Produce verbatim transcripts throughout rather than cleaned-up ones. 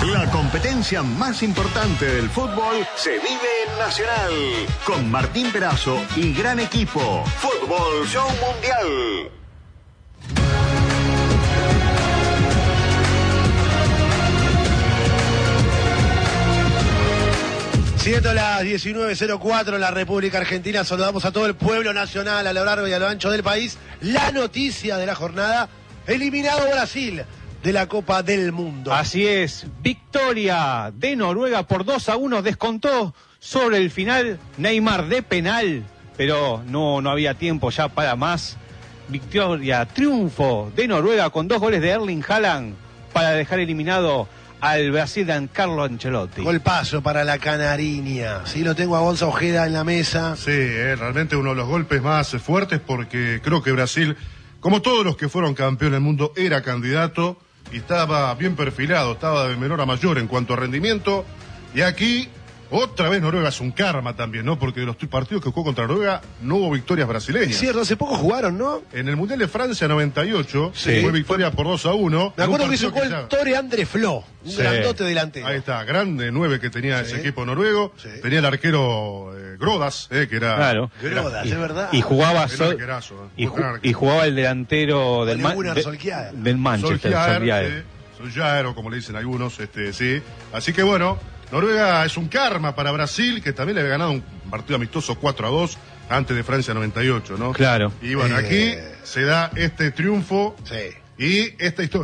La competencia más importante del fútbol se vive en Nacional. Con Martín Perazo y gran equipo. Fútbol Show Mundial. Siendo las diecinueve cero cuatro en la República Argentina, saludamos a todo el pueblo nacional a lo largo y a lo ancho del país. La noticia de la jornada: eliminado Brasil de la Copa del Mundo. Así es, victoria de Noruega por dos a uno, descontó sobre el final Neymar de penal, pero no, no había tiempo ya para más. Victoria, triunfo de Noruega con dos goles de Erling Haaland para dejar eliminado al Brasil de Carlo Ancelotti. Golpazo para la canariña. Sí, lo tengo a Gonza Ojeda en la mesa. Sí, eh, realmente uno de los golpes más fuertes, porque creo que Brasil, como todos los que fueron campeón del mundo, era candidato y estaba bien perfilado, estaba de menor a mayor en cuanto a rendimiento. Y aquí, otra vez Noruega es un karma también, ¿no? Porque de los partidos que jugó contra Noruega no hubo victorias brasileñas. Es cierto, hace poco jugaron, ¿no? En el Mundial de Francia noventa y ocho, sí, fue victoria por dos a uno. Me acuerdo que hizo gol ya... Tore André Flo, un sí. grandote delantero. Ahí está, grande nueve que tenía sí. ese equipo noruego. Sí. Tenía el arquero eh, Grodas, eh, que era... Claro. Grodas, es verdad. Y jugaba... Sol... Arquerazo, eh. y, ju y jugaba el delantero del, Man... de... del Manchester. Solskjaer, Solskjaer, o como le dicen algunos, este, sí. Así que bueno... Noruega es un karma para Brasil, que también le había ganado un partido amistoso cuatro a dos antes de Francia noventa y ocho, ¿no? Claro. Y bueno, aquí eh... se da este triunfo sí. y esta historia.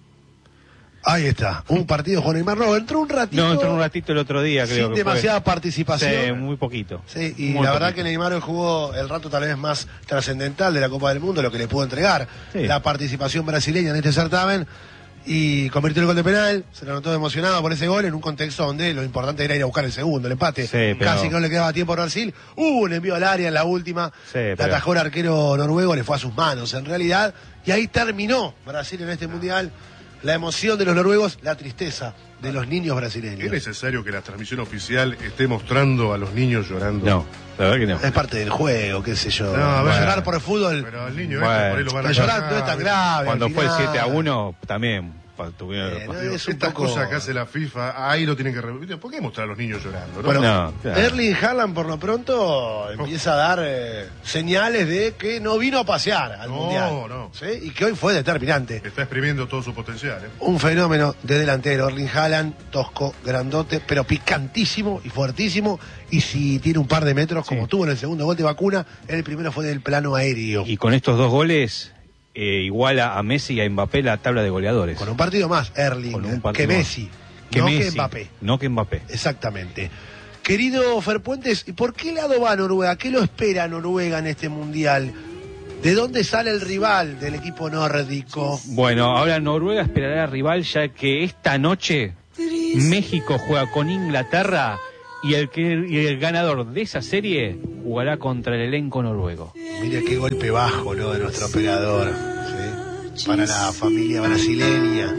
Ahí está, un partido con Neymar. No, entró un ratito. No, entró un ratito el otro día, creo. Sin que demasiada fue. participación. Sí, muy poquito. Sí, y muy la verdad poquito. que Neymar hoy jugó el rato tal vez más trascendental de la Copa del Mundo, lo que le pudo entregar sí. la participación brasileña en este certamen. Y convirtió el gol de penal, se lo notó emocionado por ese gol en un contexto donde lo importante era ir a buscar el segundo, el empate. Sí, pero... Casi que no le quedaba tiempo a Brasil. Hubo un envío al área en la última. Sí, pero... La atajó el arquero noruego, le fue a sus manos en realidad. Y ahí terminó Brasil en este mundial. La emoción de los noruegos, la tristeza de los niños brasileños. ¿Es necesario que la transmisión oficial esté mostrando a los niños llorando? No, la verdad que no. Es parte del juego, qué sé yo. No, a ver, llorar por el fútbol. Pero al niño bueno, este por ahí lo van a llorar no es tan grave. Cuando fue el siete a uno, también. Tuvieron eh, no, Digo, es un estas poco... cosas que hace la FIFA, ahí lo tienen que repetir. ¿Por qué mostrar a los niños llorando? ¿No? Bueno, no, claro. Erling Haaland por lo pronto empieza a dar eh, señales de que no vino a pasear al no, Mundial. No, ¿sí? Y que hoy fue determinante. Está exprimiendo todo su potencial. ¿eh? Un fenómeno de delantero, Erling Haaland, tosco, grandote, pero picantísimo y fuertísimo. Y si tiene un par de metros, como sí. tuvo en el segundo gol de Vacuna, el primero fue del plano aéreo. Y con estos dos goles... Eh, iguala a Messi y a Mbappé la tabla de goleadores. Con un partido más, Erling, partido que Messi, que no Messi, que Mbappé. No que Mbappé. Exactamente. Querido Ferpuentes, ¿por qué lado va Noruega? ¿Qué lo espera Noruega en este mundial? ¿De dónde sale el rival del equipo nórdico? Bueno, ahora Noruega esperará al rival, ya que esta noche México juega con Inglaterra y el, que, y el ganador de esa serie jugará contra el elenco noruego. Mira qué golpe bajo, ¿no?, de nuestro operador, ¿sí? Para la familia brasileña,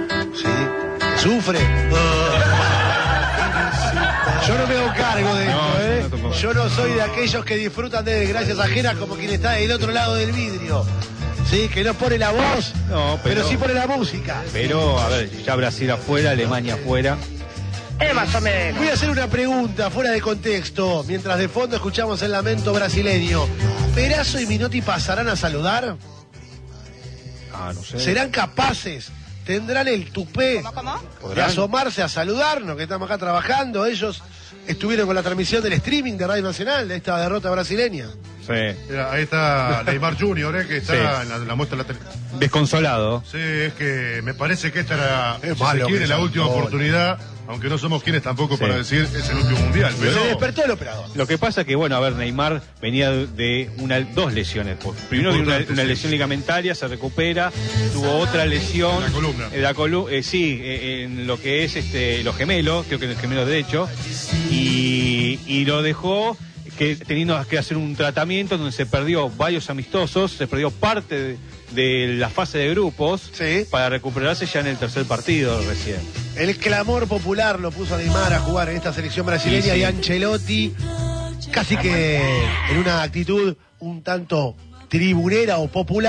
¿sí? ¿Sufre? Yo no me hago cargo de esto, no, ¿eh? No Yo no soy de aquellos que disfrutan de desgracias ajenas como quien está del otro lado del vidrio. Sí, que no pone la voz, no, pero, pero sí pone la música. Pero, a ver, ya Brasil afuera, Alemania afuera. Eh, más o menos. Voy a hacer una pregunta fuera de contexto, mientras de fondo escuchamos el lamento brasileño. ¿Perazo y Minotti pasarán a saludar? Ah, no sé. ¿Serán capaces? ¿Tendrán el tupé ¿Cómo, cómo? de asomarse a saludarnos, que estamos acá trabajando? Ellos estuvieron con la transmisión del streaming de Radio Nacional de esta derrota brasileña. Sí. Mira, ahí está Neymar junior, ¿eh? Que está sí. en, la, en la muestra de la tele. Desconsolado. Sí, es que me parece que esta era, es si malo se quiere, la última gol. oportunidad. Aunque no somos quienes tampoco sí. para decir es el último mundial. Pero pero se despertó el operador. Lo que pasa que, bueno, a ver, Neymar venía de una, dos lesiones. Primero de una, una lesión ligamentaria, se recupera, tuvo otra lesión. La columna. Eh, la colu eh, sí, eh, en lo que es este los gemelos, creo que en el gemelo derecho. Y, y lo dejó que teniendo que hacer un tratamiento donde se perdió varios amistosos, se perdió parte de, de la fase de grupos sí. para recuperarse ya en el tercer partido recién. El clamor popular lo puso a Neymar a jugar en esta selección brasileña sí, sí. y Ancelotti casi que en una actitud un tanto tribunera o popular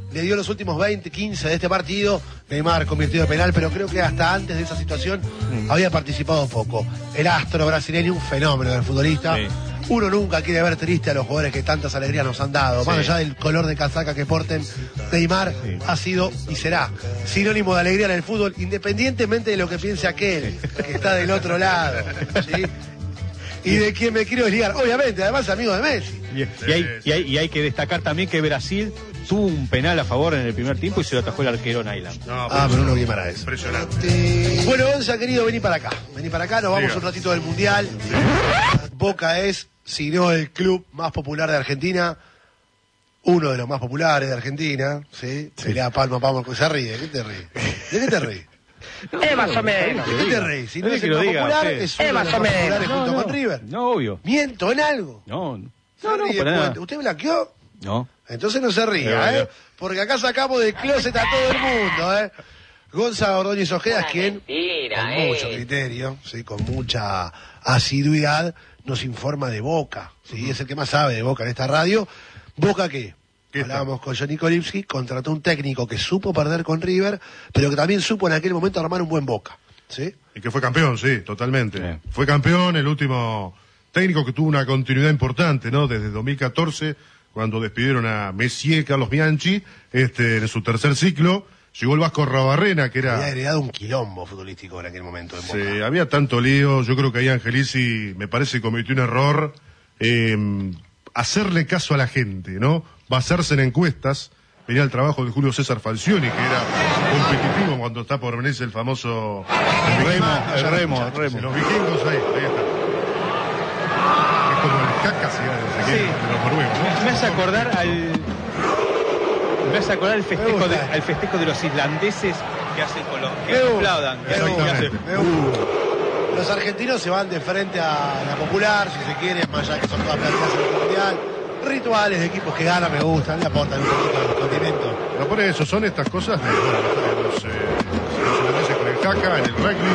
le dio los últimos veinte, quince de este partido. Neymar convirtió de penal, pero creo que hasta antes de esa situación mm. había participado poco. El astro brasileño, un fenómeno del futbolista. Sí. Uno nunca quiere ver triste a los jugadores que tantas alegrías nos han dado. Sí. Más allá del color de casaca que porten, Neymar sí. ha sido y será sinónimo de alegría en el fútbol, independientemente de lo que piense aquel que está del otro lado. ¿Sí? Y de quien me quiero desligar. Obviamente, además amigo de Messi. Y, y, hay, y, hay, y hay que destacar también que Brasil tuvo un penal a favor en el primer tiempo y se lo atajó el arquero Nyland. No, ah, Bruno Guimaraes. Impresionante. Bueno, Gonza, querido, vení para acá. Vení para acá, nos vamos Diga. un ratito del Mundial. Sí. Boca es, si no el club más popular de Argentina, uno de los más populares de Argentina, ¿sí? Se le da palma a palma, se ríe. ¿De qué te ríes? ¿De qué te ríes? No, es más o menos. ¿De qué te reís? Si no es que el más diga, popular, sí. es uno es más de los o más menos. populares No, junto no. con River. No, obvio. ¿Miento en algo? No, Se no, no, ríe, para nada. pues. ¿Usted blanqueó? No. Entonces no se ría, Pero, ¿eh? Porque acá sacamos del closet a todo el mundo, ¿eh? Gonza Ordóñez Ojeda es quien, mentira, con eh. mucho criterio, ¿sí? Con mucha asiduidad, nos informa de Boca, ¿sí? Uh-huh. Es el que más sabe de Boca en esta radio. ¿Boca qué? ¿Qué Hablábamos está? con Johnny Kolipski, contrató un técnico que supo perder con River, pero que también supo en aquel momento armar un buen Boca, ¿sí? Y que fue campeón, sí, totalmente. Sí. Fue campeón, el último técnico que tuvo una continuidad importante, ¿no? Desde dos mil catorce, cuando despidieron a Messier Carlos Bianchi, este, en su tercer ciclo, llegó el Vasco Arrobarrena, que era... Había heredado un quilombo futbolístico en aquel momento en Boca. Sí, había tanto lío, yo creo que ahí Angelici, me parece, cometió un error, eh, hacerle caso a la gente, ¿no? Basarse en encuestas. Venía el trabajo de Julio César Falcioni, que era competitivo cuando está por venirse el famoso... El remo, el remo, el remo. Los vikingos, ahí, ahí está. Es como el caca, si no sé qué, Sí. de los noruegos, ¿no? Me hace acordar al... Me hace acordar el festejo, de, al festejo de los islandeses que hacen con los... que Me aplaudan. Que hacen, que hacen. Me gusta. Los argentinos se van de frente a la popular, si se quiere, más allá que son todas planteadas en el mundial. Rituales de equipos que ganan me gustan, le aportan un poquito de condimento. No, por eso, son estas cosas de, bueno, de los, eh, los irlandeses con el caca, en el rugby.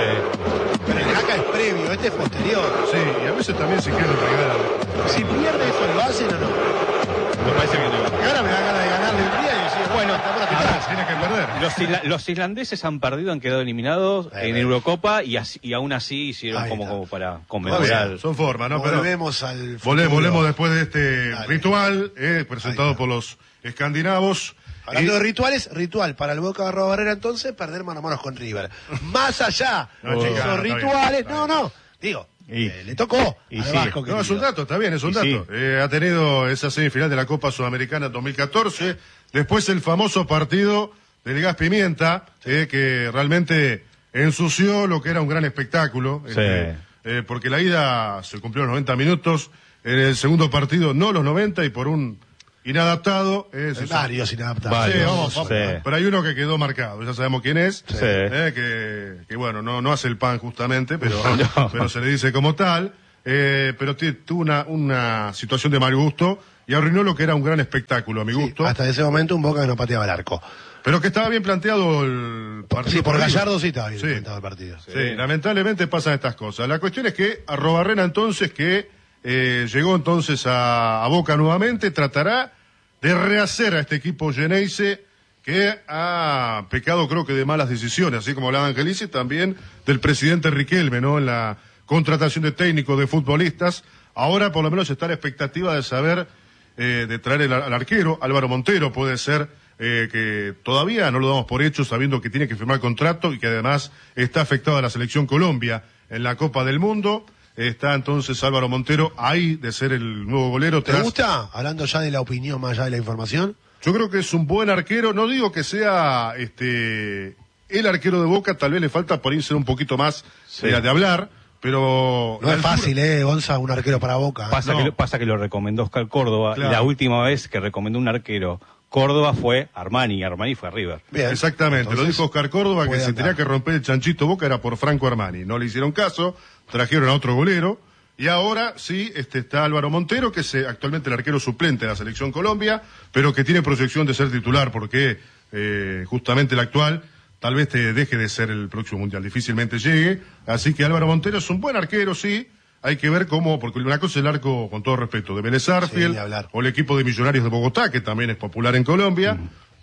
Sí. Pero el jaca es previo, este es posterior. Sí, y a veces también se quieren regalar. Si pierde eso, ¿lo hacen o no? Me parece que no. Porque ahora me da ganas de ganarle un día y decir, bueno, estamos a Ahora picar. tiene que perder. Los, isla- los islandeses han perdido, han quedado eliminados Ahí en va. Eurocopa y, así- y aún así hicieron Ahí como, está. como para Son- conmemorar. Son formas, ¿no? Pero Volvemos al vole- futuro. volvemos después de este Dale. ritual eh, presentado Ahí está. por los escandinavos. Hablando Y- de rituales, ritual para el Boca de Barrera entonces, perder mano a mano con River. Más allá No, de chica, esos no, está rituales, bien, no, está no, digo, Y- eh, le tocó y al sí. Vasco, No, es un querido. dato, está bien, es un Y dato. sí. Eh, ha tenido esa semifinal de la Copa Sudamericana dos mil catorce, después el famoso partido del gas pimienta, eh, que realmente ensució lo que era un gran espectáculo, Sí. este, eh, porque la ida se cumplió los noventa minutos, en el segundo partido no los noventa y por un inadaptado. eh, se- Varios inadaptados. Varios. Sí, vamos, vamos. Sí. Pero hay uno que quedó marcado, ya sabemos quién es, Sí. eh, que, que bueno, no, no hace el pan justamente, pero, No. pero se le dice como tal, eh, pero t- tuvo una, una situación de mal gusto y arruinó lo que era un gran espectáculo a mi Sí, gusto, hasta ese momento un Boca que no pateaba el arco. pero que estaba bien planteado el partido. Sí, por River. Gallardo sí estaba bien Sí. inventado el partido. Sí, lamentablemente pasan estas cosas. La cuestión es que Arrobarrena entonces, que eh, llegó entonces a, a Boca nuevamente, tratará de rehacer a este equipo Geneise que ha pecado creo que de malas decisiones, así como hablaba Angelici, también del presidente Riquelme, ¿no? En la contratación de técnicos, de futbolistas. Ahora por lo menos está la expectativa de saber, eh, de traer el, al arquero, Álvaro Montero puede ser, eh, que todavía no lo damos por hecho, sabiendo que tiene que firmar contrato y que además está afectada la selección Colombia en la Copa del Mundo. Está entonces Álvaro Montero ahí de ser el nuevo golero. ¿Te tras- gusta? Hablando ya de la opinión más allá de la información. Yo creo que es un buen arquero. No digo que sea este el arquero de Boca, tal vez le falta por ahí ser un poquito más Sí. eh, de hablar, pero No es fácil, ¿eh, Gonza? Un arquero para Boca. ¿eh? Pasa, No. que, lo- pasa que lo recomendó Oscar Córdoba. Claro. Y la última vez que recomendó un arquero Córdoba fue Armani. Armani fue a River. Bien. Exactamente, Entonces, lo dijo Oscar Córdoba, que puede se andar. tenía que romper el chanchito Boca era por Franco Armani. No le hicieron caso, trajeron a otro golero. Y ahora sí este, está Álvaro Montero, que es eh, actualmente el arquero suplente de la Selección Colombia, pero que tiene proyección de ser titular, porque eh, justamente el actual tal vez te deje de ser el próximo Mundial, difícilmente llegue. Así que Álvaro Montero es un buen arquero, sí. Hay que ver cómo, porque una cosa es el arco, con todo respeto, de Vélez Sí, Sarsfield, ni hablar. o el equipo de Millonarios de Bogotá, que también es popular en Colombia,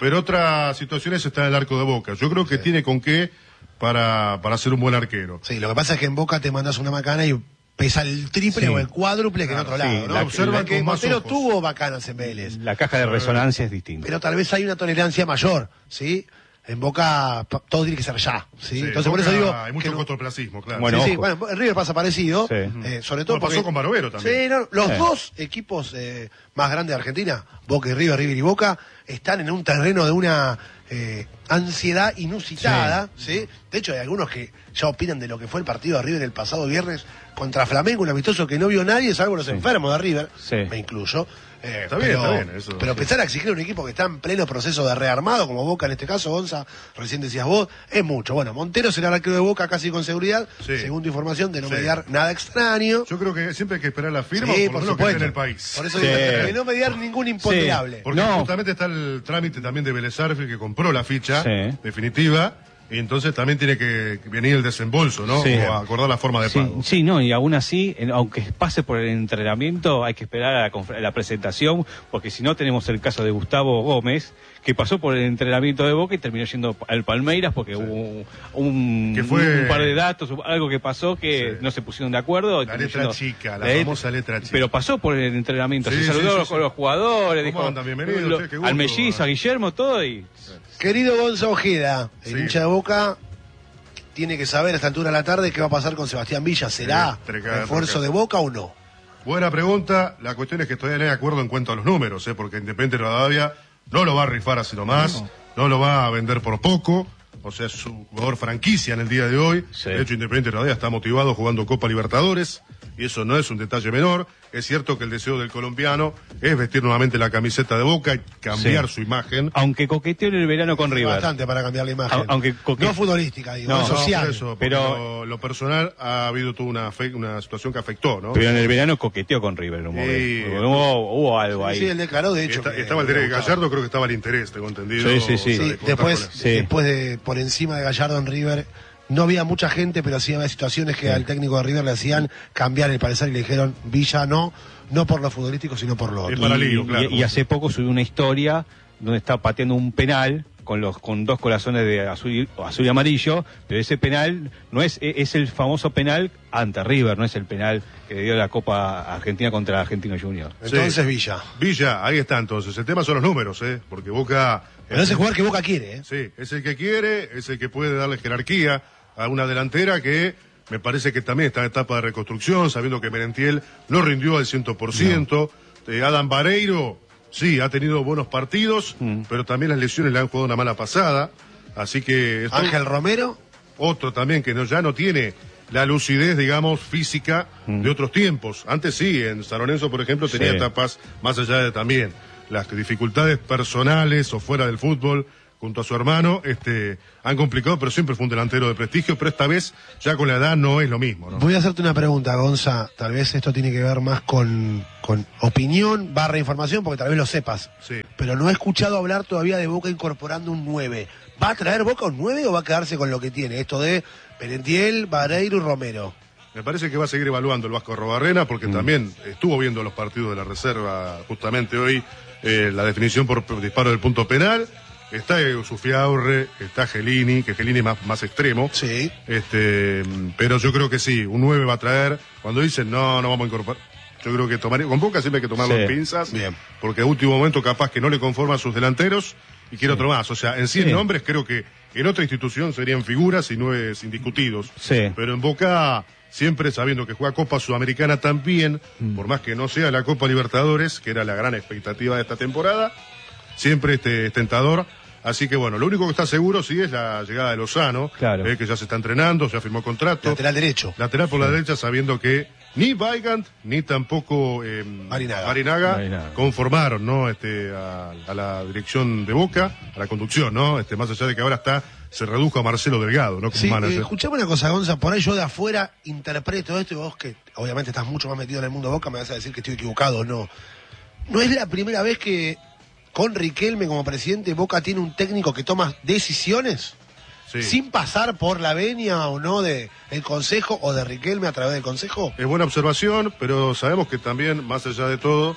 pero otra situación es estar en el arco de Boca. Yo creo que sí. tiene con qué para, para ser un buen arquero. Sí, lo que pasa es que en Boca te mandas una macana y pesa el triple sí. o el cuádruple que claro, en otro sí, lado, ¿no? La, observan que Montero tuvo bacanas en Vélez. La caja de resonancia es distinta. Pero tal vez hay una tolerancia mayor, ¿sí? En Boca todo tiene que ser ya, ¿sí? sí Entonces por eso digo... Hay mucho no... cortoplacismo, claro. Bueno, sí, sí, bueno, en River pasa parecido, sí. eh, sobre todo bueno, porque... pasó con Barovero también. Sí, no, los sí. dos equipos eh, más grandes de Argentina, Boca y River, River y Boca, están en un terreno de una eh, ansiedad inusitada, sí. ¿sí? De hecho hay algunos que ya opinan de lo que fue el partido de River el pasado viernes contra Flamengo, un amistoso que no vio nadie, salvo los sí. enfermos de River, sí. me incluyo. Eh, está bien, pero, está bien. Eso, pero empezar a exigir a un equipo que está en pleno proceso de rearmado, como Boca en este caso, Gonza, recién decías vos, es mucho. Bueno, Montero será el arquero de Boca casi con seguridad, sí. según tu información, de no sí. mediar nada extraño. Yo creo que siempre hay que esperar la firma, sí, por, por lo menos que esté en el país. Por eso sí. digo, de no mediar ningún imponderable. Sí. Porque no. justamente está el trámite también de Vélez Sarsfield, que compró la ficha sí. definitiva. Y entonces también tiene que venir el desembolso, ¿no? Sí. O acordar la forma de sí, pago. Sí, no, y aún así, aunque pase por el entrenamiento, hay que esperar a la, a la presentación, porque si no tenemos el caso de Gustavo Gómez, que pasó por el entrenamiento de Boca y terminó yendo al Palmeiras porque sí. hubo un, que fue... un par de datos, algo que pasó que sí. no se pusieron de acuerdo. La letra yendo... chica, la, la famosa letra chica. Pero pasó por el entrenamiento, sí, se saludó sí, sí, con los jugadores, dijo, andan? Bienvenido, lo, usted, qué gusto, al mellizo, a Guillermo, todo y... Querido Gonza Ojeda, el sí. hincha de Boca... tiene que saber a esta altura de la tarde qué va a pasar con Sebastián Villa. ¿Será sí, refuerzo de Boca o no? Buena pregunta. La cuestión es que todavía no hay acuerdo en cuanto a los números, ¿eh? Porque Independiente Rivadavia no lo va a rifar así nomás, no. no lo va a vender por poco. O sea, es su jugador franquicia en el día de hoy. Sí. De hecho, Independiente Rivadavia está motivado jugando Copa Libertadores. Y eso no es un detalle menor. Es cierto que el deseo del colombiano es vestir nuevamente la camiseta de Boca y cambiar sí. su imagen. Aunque coqueteó en el verano con River. Bastante para cambiar la imagen. A, aunque coque... No futbolística, digo, no, no social. No, eso, pero lo, lo personal ha habido toda una, fe, una situación que afectó, ¿no? Pero en el verano coqueteó con River. Un sí. hubo, hubo algo ahí. Sí, él declaró, de hecho. Está, que estaba el interés de Gallardo, creo que estaba el interés, tengo entendido. Sí, sí, sí. sí de después, sí. después de, por encima de Gallardo en River... No había mucha gente, pero sí había situaciones que sí. al técnico de River le hacían cambiar el parecer y le dijeron, Villa no, no por lo futbolístico, sino por lo otro. Y, lío, claro, y, y hace poco subió una historia donde está pateando un penal con los con dos corazones de azul y, azul y amarillo, pero ese penal no es es el famoso penal ante River, no es el penal que le dio la Copa Argentina contra Argentino Junior. Entonces sí. Villa. Villa, ahí está entonces. El tema son los números, ¿eh? Porque Boca... Pero es el jugador que Boca quiere, ¿eh? Sí, es el que quiere, es el que puede darle jerarquía a una delantera que me parece que también está en etapa de reconstrucción, sabiendo que Merentiel no rindió al cien por ciento. No. Eh, Adam Vareiro, sí, ha tenido buenos partidos, mm. pero también las lesiones le han jugado una mala pasada. Así que... Esto, Ángel Romero. Otro también que no, ya no tiene la lucidez, digamos, física mm. de otros tiempos. Antes sí, en San Lorenzo, por ejemplo, tenía sí. etapas más allá de también las dificultades personales o fuera del fútbol, junto a su hermano, este, han complicado, pero siempre fue un delantero de prestigio, pero esta vez ya con la edad no es lo mismo, ¿no? Voy a hacerte una pregunta, Gonza, tal vez esto tiene que ver más con, con opinión barra información, porque tal vez lo sepas, sí. pero no he escuchado hablar todavía de Boca incorporando un nueve. ¿Va a traer Boca un nueve o va a quedarse con lo que tiene? Esto de Merentiel, Vareiro y Romero. Me parece que va a seguir evaluando el Vasco Arrobarrena, porque mm. también estuvo viendo los partidos de la reserva justamente hoy, eh, la definición por disparo del punto penal. Está Sufiaurre, está Gelini, que Gelini es más, más extremo. Sí. Este, pero yo creo que sí, un nueve va a traer. Cuando dicen, no, no vamos a incorporar. Yo creo que tomar, con Boca siempre hay que tomar sí. las pinzas. Bien. Porque a último momento capaz que no le conforman sus delanteros y quiere sí. otro más. O sea, en cien sí. nombres creo que en otra institución serían figuras y nueve indiscutidos. Sí. Pero en Boca, siempre sabiendo que juega Copa Sudamericana también, mm. por más que no sea la Copa Libertadores, que era la gran expectativa de esta temporada, siempre este, es tentador. Así que bueno, lo único que está seguro sí es la llegada de Lozano, claro. eh, que ya se está entrenando, ya firmó contrato. Lateral derecho. Lateral por sí. la derecha, sabiendo que ni Weigand ni tampoco eh, Marinaga. Marinaga, Marinaga conformaron, ¿no? Este, a, a la dirección de Boca, a la conducción, ¿no? Este, más allá de que ahora está, se redujo a Marcelo Delgado, ¿no? Como sí, manager. Eh, escuchame una cosa, Gonza, por ahí yo de afuera interpreto esto y vos que obviamente estás mucho más metido en el mundo de Boca me vas a decir que estoy equivocado o no. No es la primera vez que con Riquelme como presidente, Boca tiene un técnico que toma decisiones sí. sin pasar por la venia o no de el Consejo o de Riquelme a través del Consejo. Es buena observación, pero sabemos que también, más allá de todo,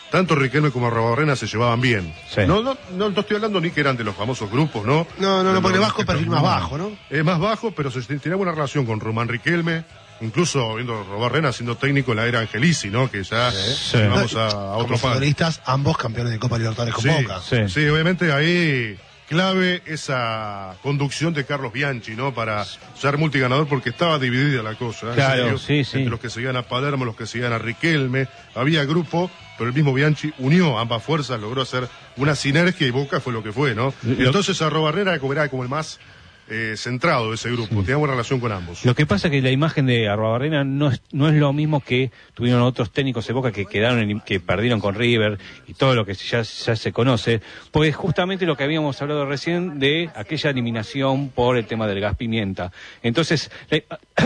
tanto Riquelme como Arruabarrena se llevaban bien. Sí. No, no, no, no estoy hablando ni que eran de los famosos grupos, ¿no? No, no, no, porque los, Vasco es perfil más bajo, ¿no? Es más bajo, pero se tenía buena relación con Román Riquelme, incluso viendo a Arruabarrena siendo técnico en la era Angelici, ¿no? Que ya Sí. vamos a, a otro Como par. futbolistas, ambos campeones de Copa Libertadores con Sí, Boca. Sí. sí, obviamente ahí clave esa conducción de Carlos Bianchi, ¿no? Para ser multiganador, porque estaba dividida la cosa. ¿eh? Claro, En serio, sí, sí. Entre los que seguían a Palermo, los que seguían a Riquelme, había grupo, pero el mismo Bianchi unió ambas fuerzas, logró hacer una sinergia y Boca fue lo que fue, ¿no? Lo- Entonces Arruabarrena era como, era como el más eh, centrado de ese grupo, tenía buena relación con ambos. Lo que pasa es que la imagen de Arruabarrena no es, no es lo mismo que tuvieron otros técnicos de Boca que quedaron en- que perdieron con River y todo lo que ya, ya se conoce, porque es justamente lo que habíamos hablado recién de aquella eliminación por el tema del gas pimienta. Entonces, la-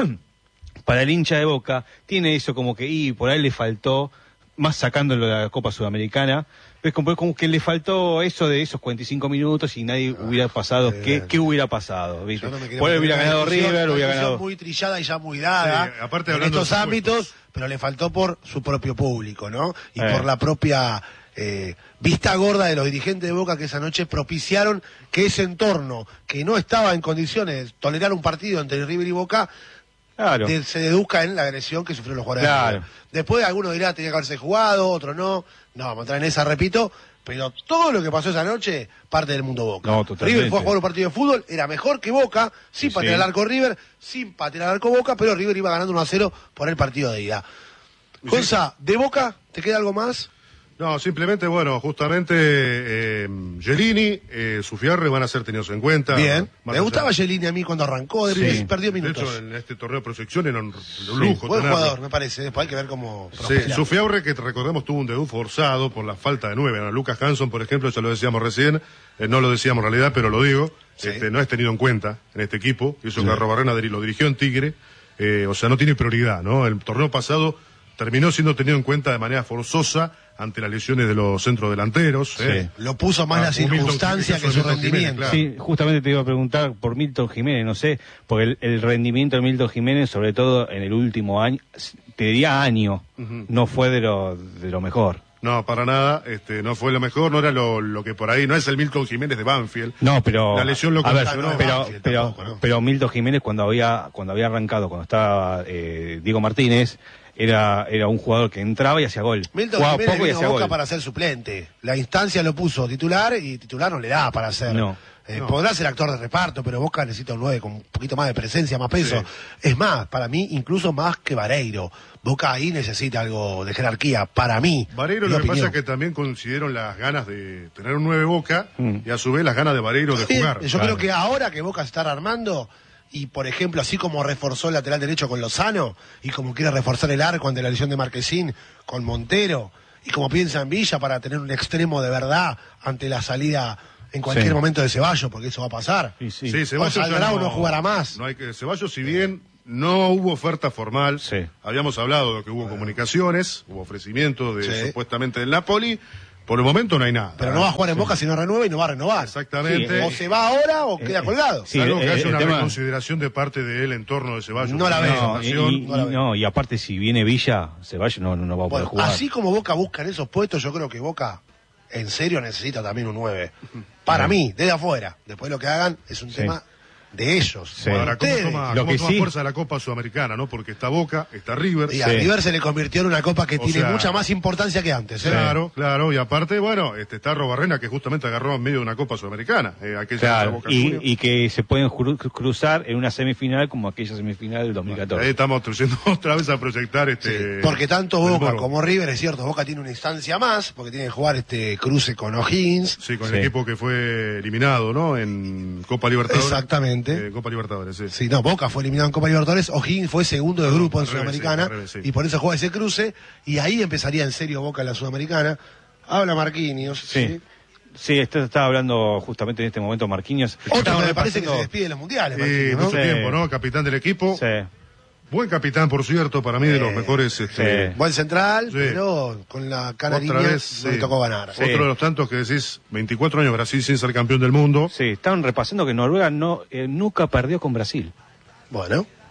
para el hincha de Boca, tiene eso como que, y por ahí le faltó, más sacándolo de la Copa Sudamericana, es como, como que le faltó eso de esos cuarenta y cinco minutos y nadie hubiera pasado. ¿Qué, qué hubiera pasado? ¿Viste? Yo no me quería Por ahí meter hubiera en una ganado discusión, River, una hubiera discusión ganado... muy trillada y ya muy dada Sí, aparte en hablando de estos supuestos. ámbitos, pero le faltó por su propio público, ¿no? Y Eh. por la propia eh, vista gorda de los dirigentes de Boca que esa noche propiciaron que ese entorno, que no estaba en condiciones de tolerar un partido entre River y Boca, Claro. de- se deduzca en la agresión que sufrieron los jugadores. Claro. de River. Después algunos dirán tenía que haberse jugado, otros no. No, vamos a entrar en esa, repito. Pero todo lo que pasó esa noche, parte del mundo Boca. No, totalmente. River fue a jugar un partido de fútbol, era mejor que Boca, sin Sí, patear sí. al arco River, sin patear al arco Boca, pero River iba ganando uno a cero por el partido de ida. Gonza, ¿de Boca te queda algo más? No, simplemente, bueno, justamente eh, Gelini, eh, Sufiarre van a ser tenidos en cuenta. Bien. Más Me allá- gustaba Gelini a mí cuando arrancó, de Sí. perdió De minutos. hecho, en este torneo de proyección era un, un lujo. Buen tenerlo. jugador, me parece. Después hay que ver cómo Sí, prospera. Sufiaurre, que recordemos tuvo un debut forzado por la falta de nueve. ¿no? Lucas Hanson, por ejemplo, ya lo decíamos recién, eh, no lo decíamos en realidad, pero lo digo, Sí. este, no es tenido en cuenta en este equipo. Eso que Arruabarrena diri- lo dirigió en Tigre, eh, o sea, no tiene prioridad, ¿no? El torneo pasado terminó siendo tenido en cuenta de manera forzosa ante las lesiones de los centrodelanteros. ¿eh? Lo puso más Ah, la como Milton circunstancia Jiménez, que su Milton Jiménez, rendimiento. claro. Sí, justamente te iba a preguntar por Milton Jiménez, no sé, porque el, el rendimiento de Milton Jiménez, sobre todo en el último año, te diría año, Ujú. no fue de lo, de lo mejor. No, para nada, este, no fue lo mejor, no era lo, lo que por ahí, no es el Milton Jiménez de Banfield. No, pero La lesión lo a ver, condicionó. pero, Banfield pero, tampoco, ¿no? pero Milton Jiménez cuando había cuando había arrancado, cuando estaba eh, Diego Martínez, era era un jugador que entraba y hacía gol. Milton Jugaba Jiménez poco y vino a hacía Boca gol. para ser suplente. La instancia lo puso titular y titular no le da para ser. No. Eh, No. Podrá ser actor de reparto, pero Boca necesita un nueve con un poquito más de presencia, más peso. Es más, para mí, incluso más que Vareiro. Boca ahí necesita algo de jerarquía, para mí. Vareiro mi lo que opinión. pasa es que también coincidieron las ganas de tener un nueve Boca Mm. y a su vez las ganas de Vareiro de Sí, jugar. Yo Claro. creo que ahora que Boca se está armando, y por ejemplo, así como reforzó el lateral derecho con Lozano, y como quiere reforzar el arco ante la lesión de Marquesín con Montero, y como piensa en Villa para tener un extremo de verdad ante la salida en cualquier Sí. momento de Ceballos, porque eso va a pasar. Sí, sí. Sí, Ceballos O ya Salgrau no jugará más. No hay que, Ceballos, si bien no hubo oferta formal, Sí. habíamos hablado de que hubo comunicaciones, hubo ofrecimiento de Sí. supuestamente del Napoli, por el momento no hay nada. Pero no va a jugar en Boca si no renueva y no va a renovar. Exactamente. Sí, eh, O se va ahora o queda eh, colgado. sí, Salvo que el- haya el una tema- reconsideración de parte de él en torno de Ceballos. No la Por veo. No, y, información. y- no la veo. no, y aparte si viene Villa, Ceballos no, no, no va a poder Bueno, jugar. así como Boca busca en esos puestos, yo creo que Boca en serio necesita también un nueve. Para mí, desde afuera. Después lo que hagan es un Sí. tema de ellos. Sí. de Ahora, ¿cómo ustedes. toma, Lo cómo que toma sí- fuerza la Copa Sudamericana, no? Porque está Boca, está River. Y a Sí. River se le convirtió en una copa que O tiene sea, mucha más importancia que antes. ¿eh? Claro, claro, y aparte, bueno, este está Arruabarrena que justamente agarró en medio de una Copa Sudamericana, eh, aquella de Claro, Boca y, Juniors. y que se pueden cru- cruzar en una semifinal como aquella semifinal del dos mil catorce. Ahí estamos yendo otra vez a proyectar este. Sí, porque tanto el Boca morbo. como River, es cierto, Boca tiene una instancia más, porque tiene que jugar este cruce con O'Higgins. Sí, con Sí. el equipo que fue eliminado, ¿no? En Copa Libertadores. Exactamente. Eh, Copa Libertadores, sí. Sí, no, Boca fue eliminado en Copa Libertadores, O'Higgins fue segundo de grupo en al revés, Sudamericana, sí, al revés, sí. y por eso juega ese cruce, y ahí empezaría en serio Boca en la Sudamericana. Habla Marquinhos. Sí. Sí, esto estaba hablando justamente en este momento Marquinhos. Otro Estaba que me parece que se repasando- despide de los mundiales, Sí, Marquinhos, ¿no? mucho Sí. tiempo, ¿no? Capitán del equipo. Sí. Buen capitán, por cierto, para mí de los Sí. mejores. Este, Sí. Buen central, Sí. pero con la cara Otra línea vez, no le sí. tocó ganar. Sí. Otro de los tantos que decís, veinticuatro años Brasil sin ser campeón del mundo. Sí, estaban repasando que Noruega no eh, nunca perdió con Brasil. Bueno,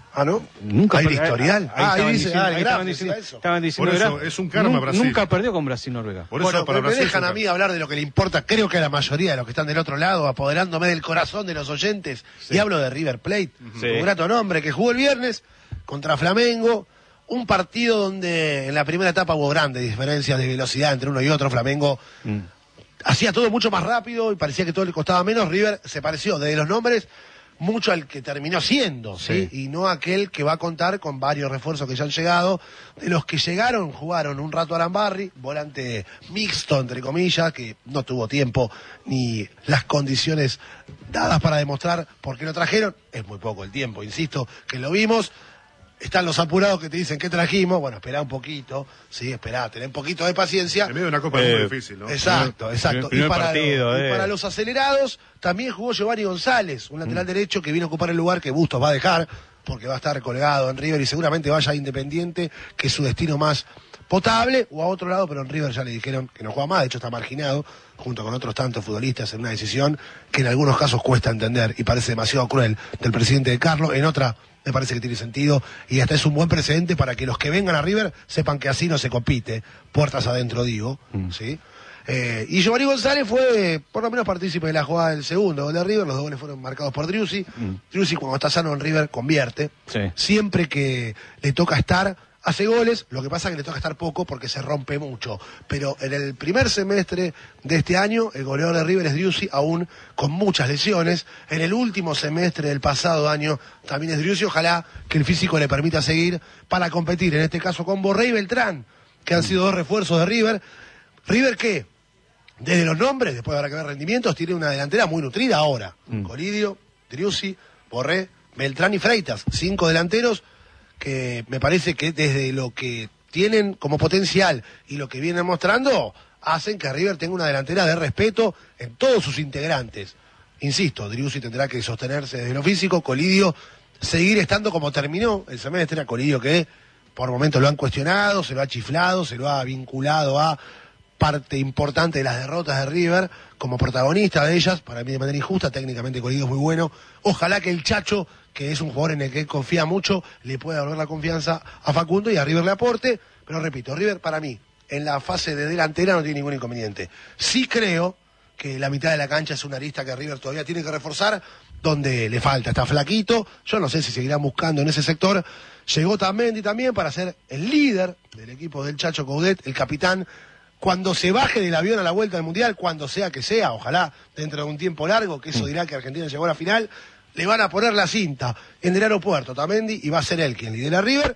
Ah, ¿no? Nunca ¿Hay perdió. historial? Ahí ah, ahí estaban dice, diciendo, ah, el ahí graf estaban decía diciendo, eso. estaban diciendo Por eso Graf, es un karma nun- Brasil. Nunca perdió con Brasil-Noruega. Por eso Bueno, para me, me Brasil dejan es a un mí hablar de lo que le importa, creo que a la mayoría de los que están del otro lado, apoderándome del corazón de los oyentes, Sí. y hablo de River Plate, Sí. un grato nombre, que jugó el viernes contra Flamengo, un partido donde en la primera etapa hubo grandes diferencias de velocidad entre uno y otro. Flamengo Mm. hacía todo mucho más rápido y parecía que todo le costaba menos. River se pareció, desde los nombres, mucho al que terminó siendo, ¿sí? Sí. Y no aquel que va a contar con varios refuerzos que ya han llegado. De los que llegaron, jugaron un rato Alan Barry, volante mixto, entre comillas, que no tuvo tiempo ni las condiciones dadas para demostrar por qué lo trajeron. Es muy poco el tiempo, insisto, que lo vimos. Están los apurados que te dicen qué trajimos. Bueno, esperá un poquito, sí, esperá, tené un poquito de paciencia. En medio de una copa Eh, es muy difícil, ¿no? Exacto, exacto. primer y, para partido, los, y eh. para los acelerados también jugó Giovanni González, un lateral derecho que viene a ocupar el lugar que Bustos va a dejar, porque va a estar colgado en River y seguramente vaya a Independiente, que es su destino más potable, o a otro lado, pero en River ya le dijeron que no juega más, de hecho está marginado, junto con otros tantos futbolistas, en una decisión que en algunos casos cuesta entender y parece demasiado cruel del presidente de Carlos, en otra me parece que tiene sentido y hasta es un buen precedente para que los que vengan a River sepan que así no se compite, puertas adentro digo, Mm. ¿sí? Eh, y Giovanni González fue por lo menos partícipe de la jugada del segundo gol de River, los dos goles fueron marcados por Driussi. Mm. Driussi cuando está sano en River convierte, Sí. siempre que le toca estar hace goles, lo que pasa es que le toca estar poco porque se rompe mucho, pero en el primer semestre de este año el goleador de River es Driussi, aún con muchas lesiones. En el último semestre del pasado año también es Driussi, ojalá que el físico le permita seguir para competir, en este caso con Borré y Beltrán, que han sido dos refuerzos de River. River que desde los nombres, después habrá que ver rendimientos, tiene una delantera muy nutrida ahora. Mm. Colidio, Driussi, Borré, Beltrán y Freitas, cinco delanteros que me parece que desde lo que tienen como potencial y lo que vienen mostrando, hacen que River tenga una delantera de respeto en todos sus integrantes. Insisto, Driussi tendrá que sostenerse desde lo físico, Colidio seguir estando como terminó el semestre, a Colidio que por momentos lo han cuestionado, se lo ha chiflado, se lo ha vinculado a parte importante de las derrotas de River como protagonista de ellas, para mí de manera injusta. Técnicamente Colidio es muy bueno, ojalá que el Chacho, que es un jugador en el que él confía mucho, le pueda volver la confianza a Facundo y a River le aporte, pero repito, River para mí en la fase de delantera no tiene ningún inconveniente. Sí creo que la mitad de la cancha es una arista que River todavía tiene que reforzar, donde le falta, está flaquito, yo no sé si seguirán buscando en ese sector. Llegó Tamendi también para ser el líder del equipo del Chacho Coudet, el capitán, cuando se baje del avión a la vuelta del Mundial, cuando sea que sea, ojalá dentro de un tiempo largo, que eso dirá que Argentina llegó a la final, le van a poner la cinta en el aeropuerto Tamendi y va a ser él quien lidera a River.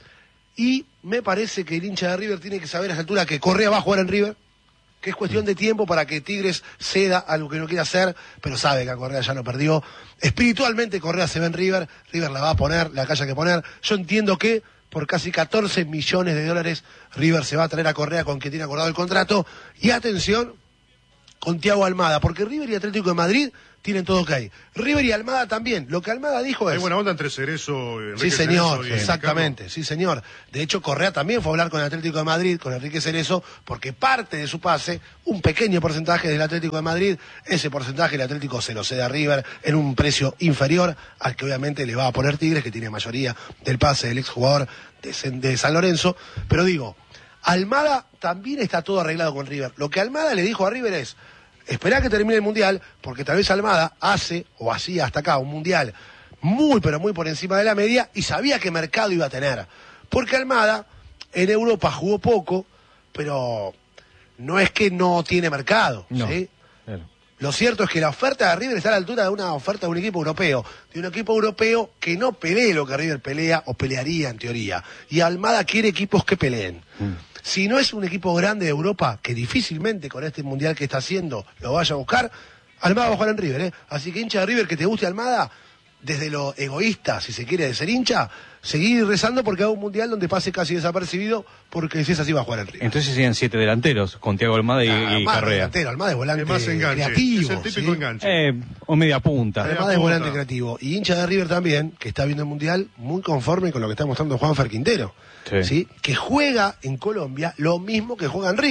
Y me parece que el hincha de River tiene que saber a esa altura que Correa va a jugar en River, que es cuestión de tiempo para que Tigres ceda a lo que no quiere hacer, pero sabe que a Correa ya lo perdió. Espiritualmente Correa se ve en River, River la va a poner, la que haya que poner. Yo entiendo que por casi catorce millones de dólares River se va a traer a Correa con quien tiene acordado el contrato. Y atención con Thiago Almada, porque River y Atlético de Madrid tienen todo ok. River y Almada también. Lo que Almada dijo es... Hay buena onda entre Cerezo, Enrique Sí, señor, Cerezo y exactamente, sí, señor. De hecho, Correa también fue a hablar con el Atlético de Madrid, con Enrique Cerezo, porque parte de su pase, un pequeño porcentaje del Atlético de Madrid, ese porcentaje el Atlético se lo cede a River en un precio inferior al que obviamente le va a poner Tigres, que tiene mayoría del pase del exjugador de, de San Lorenzo. Pero digo, Almada también está todo arreglado con River. Lo que Almada le dijo a River es... esperá que termine el Mundial, porque tal vez Almada hace, o hacía hasta acá, un Mundial muy, pero muy por encima de la media, y sabía qué mercado iba a tener. Porque Almada en Europa jugó poco, pero no es que no tiene mercado, No, ¿sí? claro. Lo cierto es que la oferta de River está a la altura de una oferta de un equipo europeo, de un equipo europeo que no pelee lo que River pelea, o pelearía en teoría. Y Almada quiere equipos que peleen. Mm. Si no es un equipo grande de Europa, que difícilmente con este mundial que está haciendo lo vaya a buscar, Almada va a jugar en River, ¿eh? Así que hincha de River, que te guste Almada, desde lo egoísta, si se quiere, de ser hincha, seguir rezando porque haga un mundial donde pase casi desapercibido, porque si es así va a jugar en River. Entonces serían siete delanteros, con Thiago Almada y, Ah, y Almada es Correa. delantero, Almada es volante Es más enganche. creativo. Es el típico ¿sí? enganche. Eh, o media punta. Media Almada es punta. volante creativo. Y hincha de River también, que está viendo el mundial, muy conforme con lo que está mostrando Juanfer Quintero. Sí. ¿sí? Que juega en Colombia lo mismo que juega en River.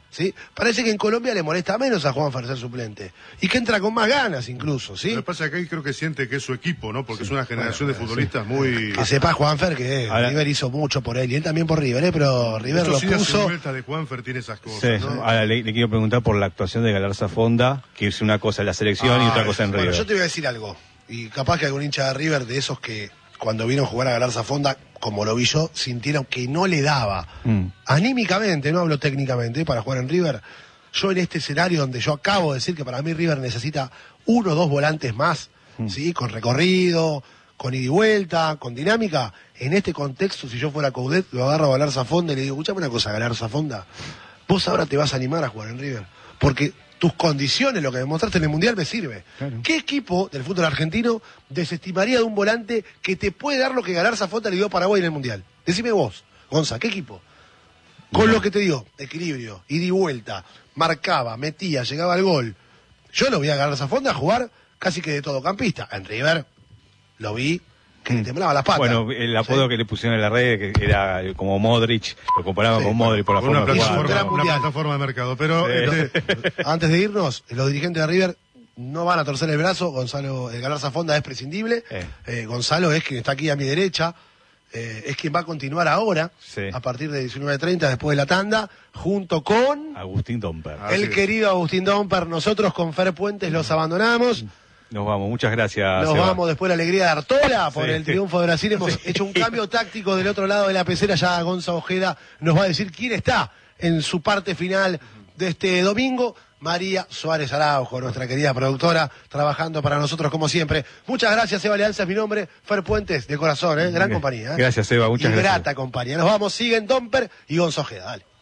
¿sí? Parece que en Colombia le molesta menos a Juanfer ser suplente. Y que entra con más ganas incluso, ¿sí? Lo que pasa es que ahí creo que siente que es su equipo, ¿no? Porque sí, es una generación bueno, de futbolistas sí. muy... Que sepa Juanfer que ahora, River hizo mucho por él, y él también por River, ¿eh? Pero River lo sí, puso... La vuelta de Juanfer tiene esas cosas, sí. ¿no? Ahora le, le quiero preguntar por la actuación de Galarza Fonda, que es una cosa en la selección ah, y otra cosa en bueno, River. Yo te voy a decir algo, y capaz que algún hincha de River de esos que cuando vino a jugar a Galarza Fonda, como lo vi yo, sintieron que no le daba mm. anímicamente, no hablo técnicamente, para jugar en River. Yo en este escenario donde yo acabo de decir que para mí River necesita uno o dos volantes más, mm. ¿sí? Con recorrido, con ida y vuelta, con dinámica. En este contexto, si yo fuera Coudet, lo agarro a Galarza Fonda y le digo, escuchame una cosa, Galarza Fonda, vos ahora te vas a animar a jugar en River, porque tus condiciones, lo que demostraste en el Mundial, me sirve. Claro. ¿Qué equipo del fútbol argentino desestimaría de un volante que te puede dar lo que Galarza Fonda le dio a Paraguay en el Mundial? Decime vos, Gonza, ¿qué equipo? Con no. lo que te dio, equilibrio, ida y vuelta, marcaba, metía, llegaba al gol. Yo lo vi a Galarza Fonda jugar casi que de todocampista. En River lo vi que le temblaba las patas. Bueno, el apodo ¿sí? que le pusieron en la red, que era como Modric, lo comparaban sí, con Modric por la una forma plataforma, una plataforma de mercado. Pero sí. este... antes de irnos, los dirigentes de River no van a torcer el brazo. Gonzalo eh, Galarza Fonda es prescindible. Eh. Eh, Gonzalo es quien está aquí a mi derecha. Eh, es quien va a continuar ahora, sí. a partir de diecinueve treinta, después de la tanda, junto con... Agustín Domper. El Así querido es. Agustín Domper. Nosotros con Fer Puentes los abandonamos. Nos vamos, muchas gracias. Nos Seba. vamos después de la alegría de Artola por sí. el triunfo de Brasil. Hemos sí. hecho un cambio táctico del otro lado de la pecera. Ya Gonza Ojeda nos va a decir quién está en su parte final de este domingo. María Suárez Araujo, nuestra querida productora, trabajando para nosotros como siempre. Muchas gracias, Seba Leanza, es mi nombre. Fer Puentes, de corazón, ¿eh? Gran compañía. ¿eh? Gracias, Seba, muchas y gracias. grata compañía. Nos vamos, siguen Domper y Gonza Ojeda. Dale.